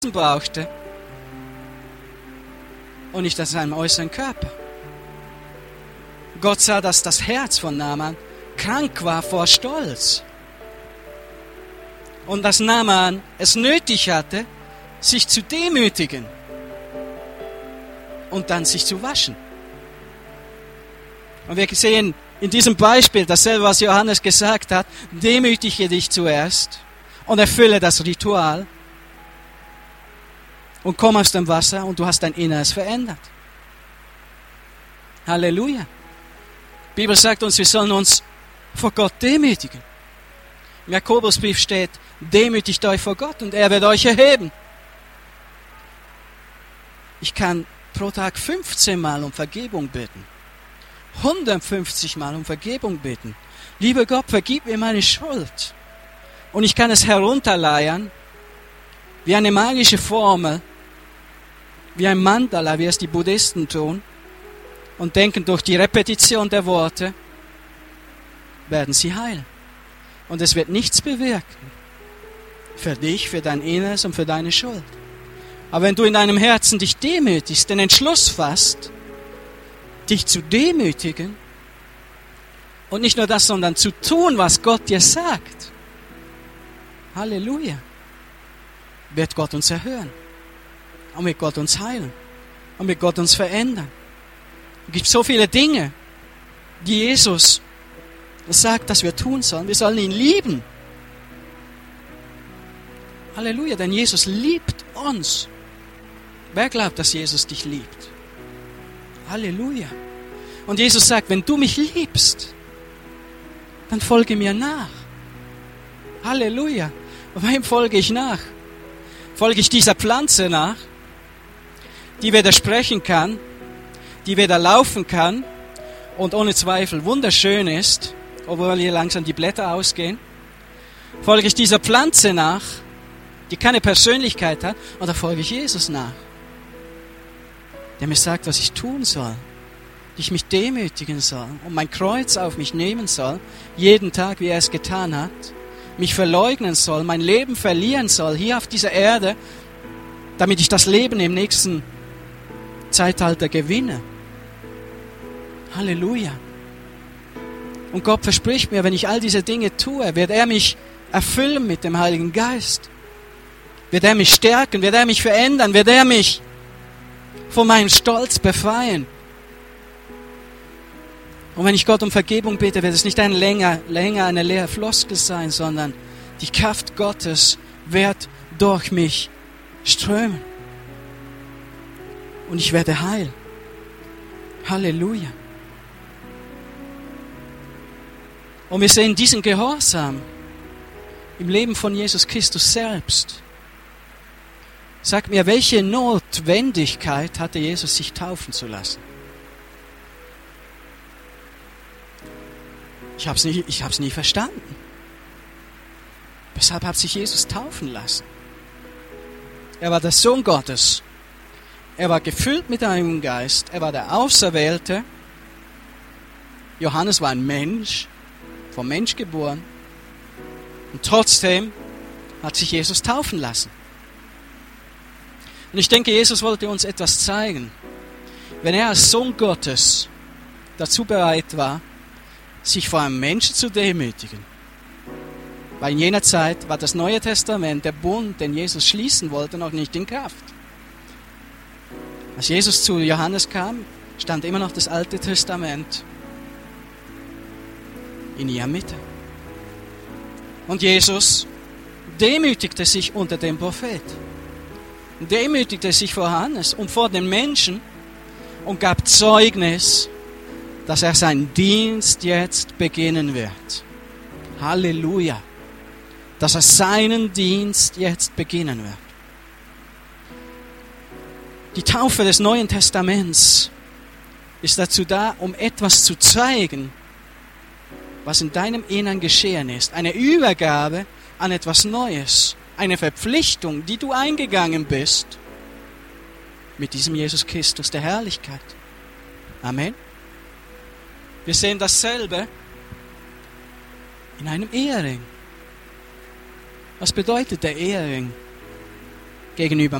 brauchte und nicht an seinem äußeren Körper. Gott sah, dass das Herz von Naaman krank war vor Stolz. Und dass Naaman es nötig hatte, sich zu demütigen und dann sich zu waschen. Und wir sehen in diesem Beispiel dasselbe, was Johannes gesagt hat: demütige dich zuerst und erfülle das Ritual und komm aus dem Wasser und du hast dein Inneres verändert. Halleluja. Die Bibel sagt uns, wir sollen uns vor Gott demütigen. Im Jakobusbrief steht: demütigt euch vor Gott und er wird euch erheben. Ich kann pro Tag 15 Mal um Vergebung bitten. 150 Mal um Vergebung bitten. Lieber Gott, vergib mir meine Schuld. Und ich kann es herunterleiern, wie eine magische Formel, wie ein Mandala, wie es die Buddhisten tun, und denken, durch die Repetition der Worte werden sie heilen. Und es wird nichts bewirken. Für dich, für dein Inneres und für deine Schuld. Aber wenn du in deinem Herzen dich demütigst, den Entschluss fasst, dich zu demütigen, und nicht nur das, sondern zu tun, was Gott dir sagt, Halleluja, wird Gott uns erhören. Und wird Gott uns heilen. Und wird Gott uns verändern. Es gibt so viele Dinge, die Jesus sagt, dass wir tun sollen. Wir sollen ihn lieben. Halleluja, denn Jesus liebt uns. Wer glaubt, dass Jesus dich liebt? Halleluja. Und Jesus sagt, wenn du mich liebst, dann folge mir nach. Halleluja. Und wem folge ich nach? Folge ich dieser Pflanze nach, die weder sprechen kann, die weder laufen kann und ohne Zweifel wunderschön ist, obwohl hier langsam die Blätter ausgehen? Folge ich dieser Pflanze nach, die keine Persönlichkeit hat, oder folge ich Jesus nach, der mir sagt, was ich tun soll, dass ich mich demütigen soll und mein Kreuz auf mich nehmen soll, jeden Tag, wie er es getan hat, mich verleugnen soll, mein Leben verlieren soll, hier auf dieser Erde, damit ich das Leben im nächsten Zeitalter gewinne. Halleluja. Und Gott verspricht mir, wenn ich all diese Dinge tue, wird er mich erfüllen mit dem Heiligen Geist. Wird er mich stärken, wird er mich verändern, wird er mich von meinem Stolz befreien. Und wenn ich Gott um Vergebung bitte, wird es nicht länger eine leere Floskel sein, sondern die Kraft Gottes wird durch mich strömen. Und ich werde heil. Halleluja. Und wir sehen diesen Gehorsam im Leben von Jesus Christus selbst. Sag mir, welche Notwendigkeit hatte Jesus, sich taufen zu lassen? Ich hab's nie verstanden. Weshalb hat sich Jesus taufen lassen? Er war der Sohn Gottes. Er war gefüllt mit einem Geist. Er war der Auserwählte. Johannes war ein Mensch, vom Mensch geboren. Und trotzdem hat sich Jesus taufen lassen. Und ich denke, Jesus wollte uns etwas zeigen. Wenn er als Sohn Gottes dazu bereit war, sich vor einem Menschen zu demütigen. Weil in jener Zeit war das Neue Testament, der Bund, den Jesus schließen wollte, noch nicht in Kraft. Als Jesus zu Johannes kam, stand immer noch das Alte Testament in ihrer Mitte. Und Jesus demütigte sich unter dem Prophet. Demütigte sich vor Johannes und vor den Menschen und gab Zeugnis, dass er seinen Dienst jetzt beginnen wird. Halleluja. Dass er seinen Dienst jetzt beginnen wird. Die Taufe des Neuen Testaments ist dazu da, um etwas zu zeigen, was in deinem Innern geschehen ist. Eine Übergabe an etwas Neues. Eine Verpflichtung, die du eingegangen bist mit diesem Jesus Christus der Herrlichkeit. Amen. Wir sehen dasselbe in einem Ehering. Was bedeutet der Ehering? gegenüber